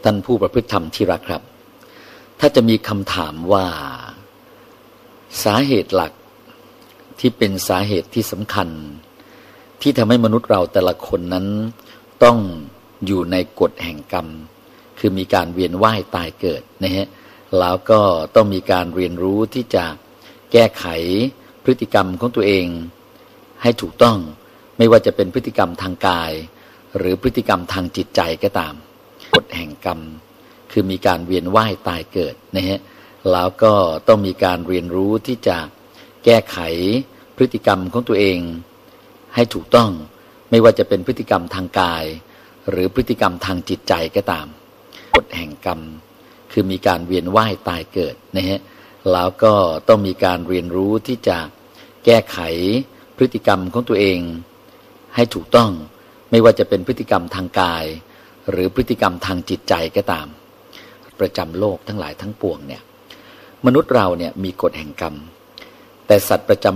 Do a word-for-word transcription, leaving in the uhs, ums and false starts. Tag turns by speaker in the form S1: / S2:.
S1: ท่านผู้ประพฤติธรรมที่รักครับถ้าจะมีคำถามว่าสาเหตุหลักที่เป็นสาเหตุที่สำคัญที่ทำให้มนุษย์เราแต่ละคนนั้นต้องอยู่ในกฎแห่งกรรมคือมีการเวียนว่ายตายเกิดนะฮะแล้วก็ต้องมีการเรียนรู้ที่จะแก้ไขพฤติกรรมของตัวเองให้ถูกต้องไม่ว่าจะเป็นพฤติกรรมทางกายหรือพฤติกรรมทางจิตใจก็ตามกฎแห่งกรรมคือมีการเวียนว่ายตายเกิดนะฮะแล้วก็ต้องมีการเรียนรู้ที่จะแก้ไขพฤติกรรมของตัวเองให้ถูกต้องไม่ว่าจะเป็นพฤติกรรมทางกายหรือพฤติกรรมทางจิตใจก็ตามกฎแห่งกรรมคือมีการเวียนว่ายตายเกิดนะฮะแล้วก็ต้องมีการเรียนรู้ที่จะแก้ไขพฤติกรรมของตัวเองให้ถูกต้องไม่ว่าจะเป็นพฤติกรรมทางกายหรือพฤติกรรมทางจิตใจก็ตามประจำโลกทั้งหลายทั้งปวงเนี่ยมนุษย์เราเนี่ยมีกฎแห่งกรรมแต่สัตว์ประจำ